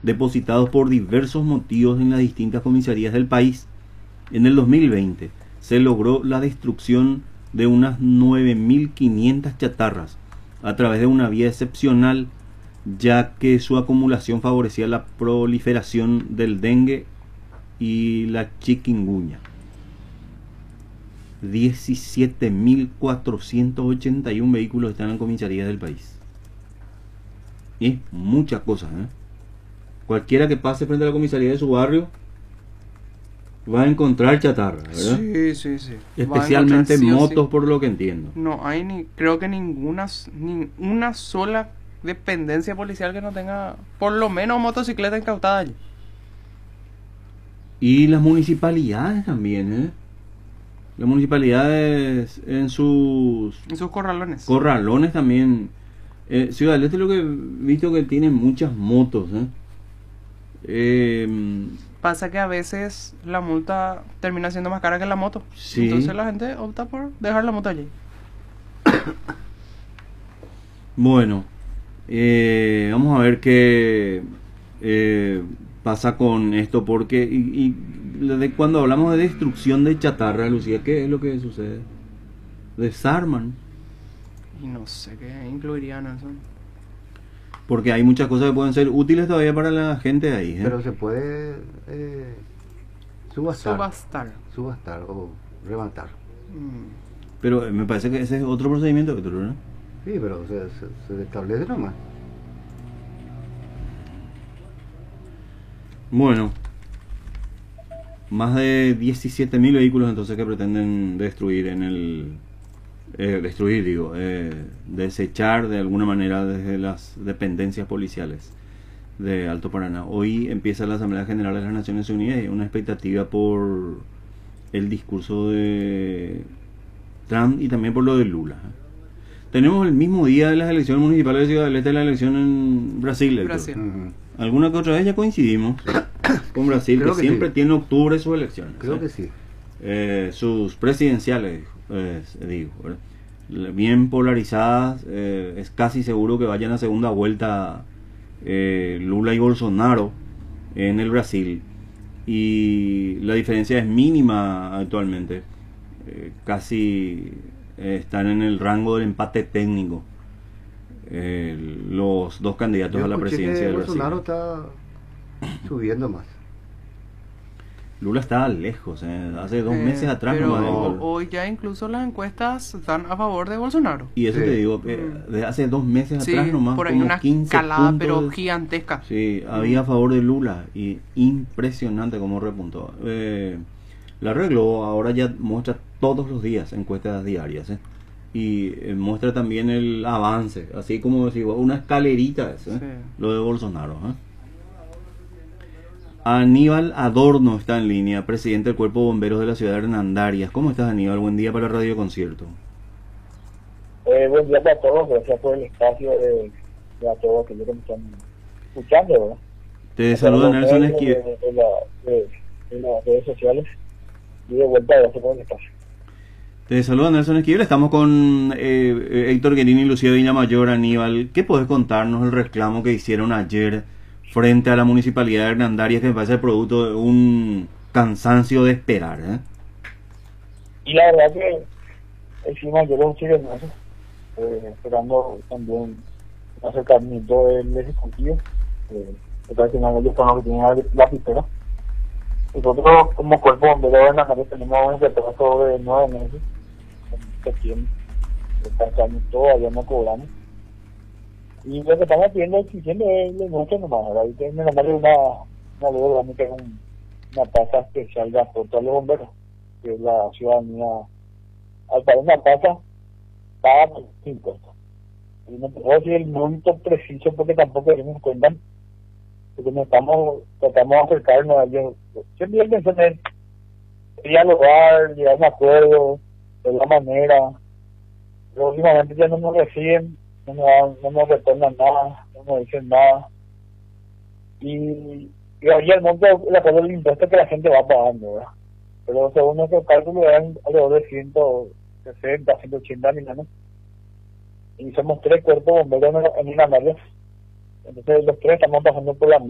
depositados por diversos motivos en las distintas comisarías del país. En el 2020 se logró la destrucción de unas 9.500 chatarras a través de una vía excepcional, ya que su acumulación favorecía la proliferación del dengue y la chikungunya. 17.481 vehículos están en comisarías del país. Y muchas cosas, ¿eh? Cualquiera que pase frente a la comisaría de su barrio va a encontrar chatarra, ¿verdad? Sí, sí, sí. Especialmente Sí motos, sí. por lo que entiendo. No hay creo que ni una sola dependencia policial que no tenga por lo menos motocicleta incautada allí. Y las municipalidades también, ¿eh? Las municipalidades en sus corralones. Corralones también. Ciudad del Este, lo que he visto que tienen muchas motos, ¿eh? Pasa que a veces la multa termina siendo más cara que la moto. Sí. Entonces la gente opta por dejar la moto allí. Bueno, vamos a ver qué pasa con esto, porque de cuando hablamos de destrucción de chatarra, Lucía, ¿qué es lo que sucede? Desarman. Y no sé qué incluirían eso. Porque hay muchas cosas que pueden ser útiles todavía para la gente de ahí, ¿eh? Pero se puede subastar o rematar. Pero me parece que ese es otro procedimiento, ¿no? Sí, pero se establece nomás. Bueno, más de 17.000 vehículos entonces que pretenden destruir en el... desechar de alguna manera desde las dependencias policiales de Alto Paraná. Hoy empieza la Asamblea General de las Naciones Unidas y hay una expectativa por el discurso de Trump y también por lo de Lula. Tenemos el mismo día de las elecciones municipales de Ciudad del Este, la elección en Brasil. Alguna que otra vez ya coincidimos con Brasil, Creo que que siempre sí. tiene octubre sus elecciones. Creo que sí. Sus presidenciales, digo, ¿verdad? Bien polarizadas, es casi seguro que vayan a segunda vuelta Lula y Bolsonaro en el Brasil, y la diferencia es mínima actualmente, casi están en el rango del empate técnico los dos candidatos Yo a la escuché presidencia que del Brasil. Bolsonaro está subiendo más. Lula estaba lejos, hace 2 meses atrás pero nomás. hoy ya incluso las encuestas están a favor de Bolsonaro. Y eso Sí. te digo, desde hace 2 meses Sí, atrás nomás, por ahí como una 15 escalada puntos, pero gigantesca. sí, había a favor de Lula, y impresionante cómo repuntó. La arregló, ahora ya muestra todos los días encuestas diarias, y muestra también el avance, así como decir, una escalerita eso, Sí. lo de Bolsonaro. Aníbal Adorno está en línea, presidente del Cuerpo de Bomberos de la ciudad de Hernandarias. ¿Cómo estás, Aníbal? Buen día para Radio Concierto. Buen día para todos, gracias por el espacio a todos que me están escuchando, ¿verdad? Te saluda Nelson Esquivel. De las redes sociales, y de vuelta, gracias por el espacio. Te saluda Nelson Esquivel, estamos con Héctor Guerini y Lucía Villamayor. Aníbal, ¿qué podés contarnos el reclamo que hicieron ayer frente a la Municipalidad de Hernandarias, que me parece el producto de un cansancio de esperar? Y la verdad que encima yo los sigo esperando también un acercamiento del Ejecutivo, porque al final ellos son los que tienen la pistera. Nosotros como Cuerpo Bombero de Hernandarias tenemos un retraso de 9 meses, en septiembre, todavía no cobramos. Y lo que estamos pidiendo, exigiendo es mucho nomás, ¿verdad? Y que me mandarle una ley orgánica con una tasa especial de aporte a los bomberos, que la ciudadanía, al pagar una tasa, paga por impuestos. Y no puedo decir el monto preciso porque tampoco ellos nos cuentan, porque tratamos de acercarnos a ellos. Siempre hay que pensar dialogar, llegar a un acuerdo, de la manera, pero últimamente ya no nos reciben. No nos retornan nada, no nos dicen nada. Y ahí el monto de acuerdo del impuesto que la gente va pagando, ¿verdad? Pero según nuestro cálculo eran alrededor de 160, 180 millones. Y somos 3 cuerpos bomberos en Hernandarias. Entonces los 3 estamos pasando por la